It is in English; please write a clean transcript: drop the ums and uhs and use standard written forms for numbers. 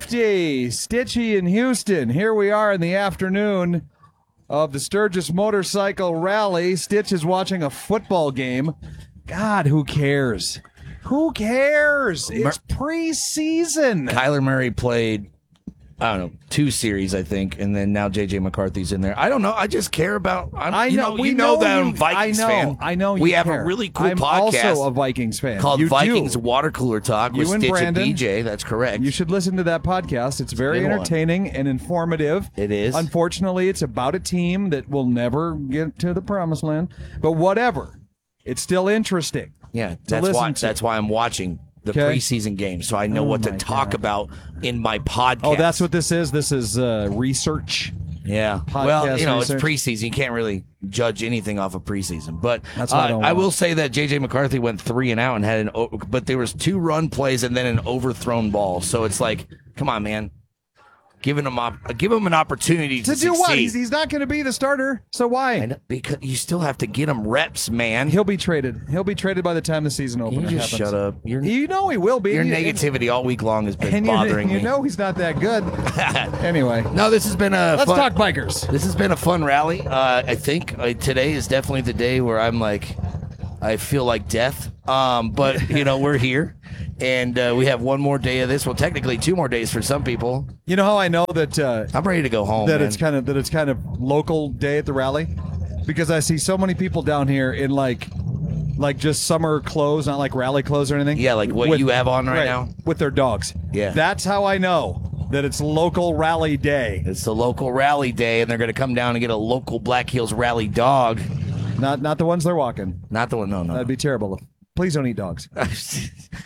7:50, Stitchy in Houston. Here we are in the afternoon of the Sturgis Motorcycle Rally. Stitch is watching a football game. God, who cares? Who cares? It's preseason. Kyler Murray played, I don't know, 2 series, I think, and then now J.J. McCarthy's in there. I don't know. I just care about. You know that I'm a Vikings fan. I know. We have care. a really cool I'm podcast. Also a Vikings fan. Called you Vikings do. Water Cooler Talk with and Stitch Brandon, and BJ. That's correct. You should listen to that podcast. It's very entertaining and informative. It is. Unfortunately, it's about a team that will never get to the promised land. But whatever, it's still interesting. Yeah, that's why I'm watching the preseason game, so I know what to talk about in my podcast. Oh, that's what this is? This is research? Yeah. Well, it's preseason. You can't really judge anything off of preseason. But I will say that J.J. McCarthy went 3 and out and had but there was 2 run plays and then an overthrown ball. So it's like, come on, man. Give him an opportunity to do succeed. What? He's not going to be the starter. So why? Because you still have to get him reps, man. He'll be traded. He'll be traded by the time the season opens. You just shut up. You know he will be. Your negativity all week long has been bothering me. You know he's not that good. Anyway. No, this has been Let's talk bikers. This has been a fun rally. I think today is definitely the day where I'm like, I feel like death. But we're here. And we have 1 more day of this. Well, technically 2 more days for some people. You know how I know that I'm ready to go home. That it's kind of local day at the rally, because I see so many people down here in like just summer clothes, not like rally clothes or anything. Yeah, like what you have on right now with their dogs. Yeah, that's how I know that it's local rally day. It's the local rally day, and they're going to come down and get a local Black Hills Rally dog. Not the ones they're walking. Not the one. No. That'd be terrible. Please don't eat dogs.